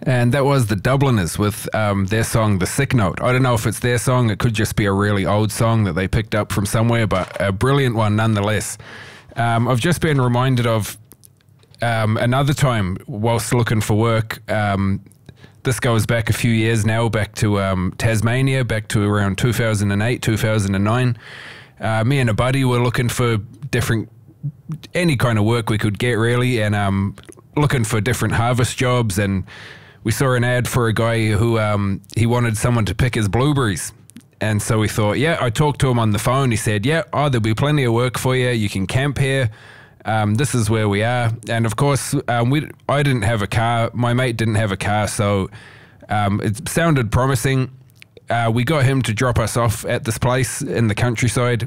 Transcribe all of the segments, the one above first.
And that was the Dubliners with their song, The Sick Note. I don't know if it's their song. It could just be a really old song that they picked up from somewhere, but a brilliant one nonetheless. I've just been reminded of another time whilst looking for work. This goes back a few years now, back to Tasmania, back to around 2008, 2009. Me and a buddy were looking for any kind of work we could get really, and looking for different harvest jobs, and we saw an ad for a guy who he wanted someone to pick his blueberries. And so we thought, I talked to him on the phone. He said, there'll be plenty of work for you. You can camp here. This is where we are. And of course, I didn't have a car. My mate didn't have a car. So it sounded promising. We got him to drop us off at this place in the countryside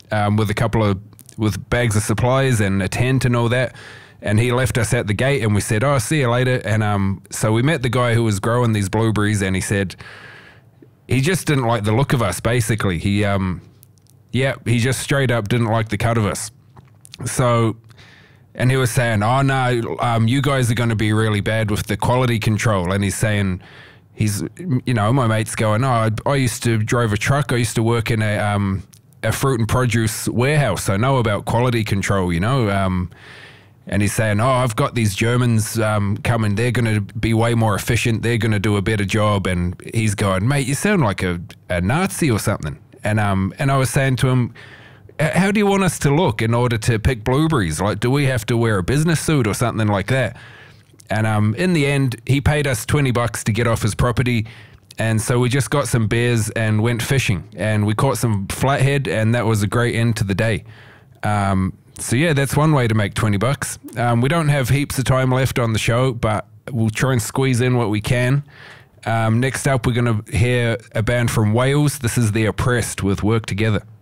with bags of supplies and a tent and all that. And he left us at the gate, and we said, see you later. And so we met the guy who was growing these blueberries, and he said he just didn't like the look of us, basically. He just straight up didn't like the cut of us. So, and he was saying, you guys are going to be really bad with the quality control. And he's saying, my mate's going, I used to drive a truck. I used to work in a fruit and produce warehouse. I know about quality control, and he's saying, I've got these Germans coming. They're going to be way more efficient. They're going to do a better job. And he's going, mate, you sound like a Nazi or something. And I was saying to him, how do you want us to look in order to pick blueberries? Like, do we have to wear a business suit or something like that? And in the end, he paid us $20 to get off his property. And so we just got some beers and went fishing. And we caught some flathead, and that was a great end to the day. So that's one way to make $20. We don't have heaps of time left on the show, but we'll try and squeeze in what we can. Next up, we're going to hear a band from Wales. This is The Oppressed with Work Together.